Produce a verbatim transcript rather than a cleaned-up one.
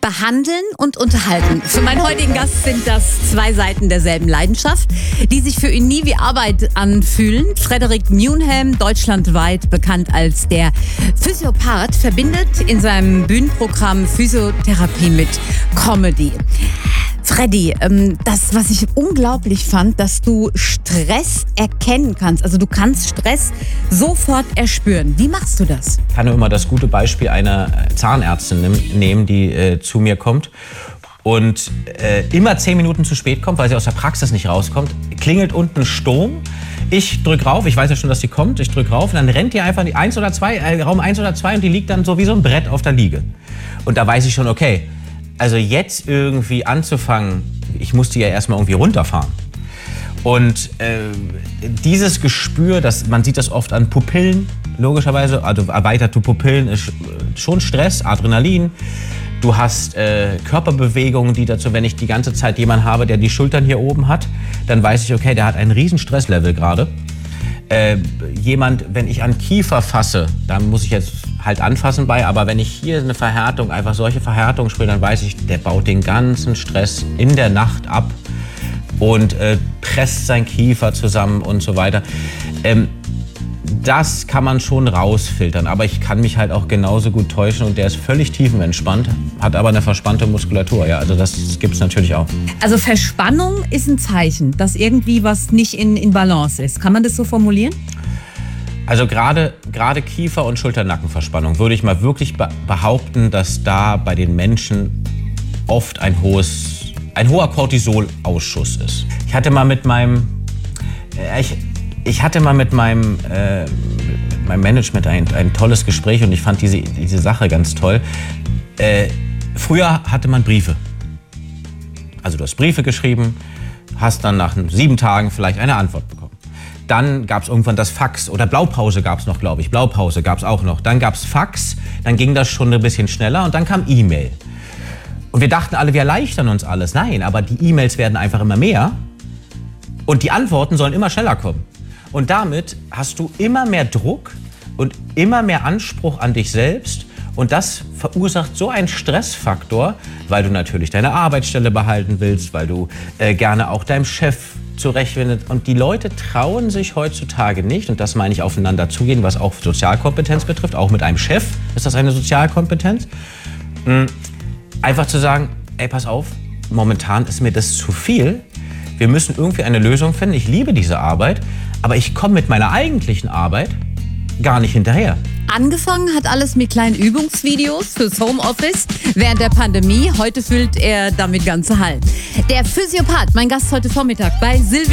Behandeln und unterhalten. Für meinen heutigen Gast sind das zwei Seiten derselben Leidenschaft, die sich für ihn nie wie Arbeit anfühlen. Frederik Newnham, deutschlandweit bekannt als der Physiopath, verbindet in seinem Bühnenprogramm Physiotherapie mit Comedy. Freddy, das, was ich unglaublich fand, dass du Stress erkennen kannst. Also du kannst Stress sofort erspüren. Wie machst du das? Ich kann nur immer das gute Beispiel einer Zahnärztin nehmen, die äh, zu mir kommt und äh, immer zehn Minuten zu spät kommt, weil sie aus der Praxis nicht rauskommt. Klingelt unten Sturm. Ich drück rauf, ich weiß ja schon, dass sie kommt, ich drück rauf und dann rennt die einfach die eins oder zwei, äh, Raum eins oder zwei und die liegt dann so wie so ein Brett auf der Liege. Und da weiß ich schon, okay, also jetzt irgendwie anzufangen, ich musste ja erstmal irgendwie runterfahren. Und äh, dieses Gespür, das, man sieht das oft an Pupillen, logischerweise, also erweiterte Pupillen ist schon Stress, Adrenalin. Du hast äh, Körperbewegungen, die dazu, wenn ich die ganze Zeit jemanden habe, der die Schultern hier oben hat, dann weiß ich, okay, der hat einen riesen Stresslevel gerade. Äh, jemand, wenn ich an Kiefer fasse, da muss ich jetzt halt anfassen bei, aber wenn ich hier eine Verhärtung, einfach solche Verhärtungen spüre, dann weiß ich, der baut den ganzen Stress in der Nacht ab und äh, presst sein Kiefer zusammen und so weiter. Ähm, das kann man schon rausfiltern, aber ich kann mich halt auch genauso gut täuschen und der ist völlig tiefenentspannt, hat aber eine verspannte Muskulatur. Ja, also das gibt es natürlich auch. Also Verspannung ist ein Zeichen, dass irgendwie was nicht in, in Balance ist. Kann man das so formulieren? Also gerade gerade Kiefer- und Schulter-Nackenverspannung würde ich mal wirklich be- behaupten, dass da bei den Menschen oft ein hohes, ein hoher Cortisolausschuss ist. Ich hatte mal mit meinem, äh, ich, ich hatte mal mit meinem, äh, mit meinem Management ein, ein tolles Gespräch und ich fand diese, diese Sache ganz toll. Äh, früher hatte man Briefe. Also du hast Briefe geschrieben, hast dann nach sieben Tagen vielleicht eine Antwort bekommen. Dann gab es irgendwann das Fax oder Blaupause gab es noch, glaube ich. Blaupause gab es auch noch. Dann gab es Fax, dann ging das schon ein bisschen schneller und dann kam E-Mail. Und wir dachten alle, wir erleichtern uns alles. Nein, aber die E-Mails werden einfach immer mehr und die Antworten sollen immer schneller kommen. Und damit hast du immer mehr Druck und immer mehr Anspruch an dich selbst. Und das verursacht so einen Stressfaktor, weil du natürlich deine Arbeitsstelle behalten willst, weil du äh, gerne auch deinem Chef zurechtfindet. Und die Leute trauen sich heutzutage nicht, und das meine ich aufeinander zugehen, was auch Sozialkompetenz betrifft, auch mit einem Chef ist das eine Sozialkompetenz, mh, einfach zu sagen, ey, pass auf, momentan ist mir das zu viel, wir müssen irgendwie eine Lösung finden, ich liebe diese Arbeit, aber ich komme mit meiner eigentlichen Arbeit gar nicht hinterher. Angefangen hat alles mit kleinen Übungsvideos fürs Homeoffice während der Pandemie. Heute füllt er damit ganze Hallen. Der Physiopath, mein Gast heute Vormittag bei Silvia.